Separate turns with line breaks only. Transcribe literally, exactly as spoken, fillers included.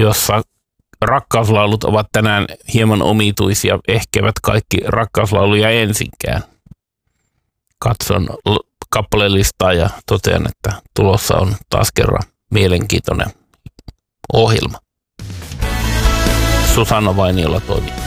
jossa rakkauslaulut ovat tänään hieman omituisia, ehkevät kaikki rakkauslauluja ensinkään. Katson kappalelistaa ja totean, että tulossa on taas kerran mielenkiintoinen ohjelma. Susanna Vainiola toimii.